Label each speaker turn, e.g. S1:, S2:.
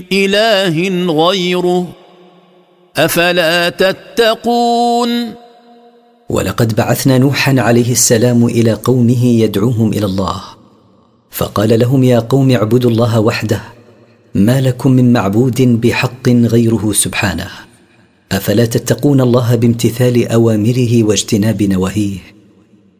S1: إله غيره أفلا تتقون.
S2: ولقد بعثنا نوحا عليه السلام إلى قومه يدعوهم إلى الله، فقال لهم: يا قوم اعبدوا الله وحده، ما لكم من معبود بحق غيره سبحانه، أفلا تتقون الله بامتثال أوامره واجتناب نواهيه.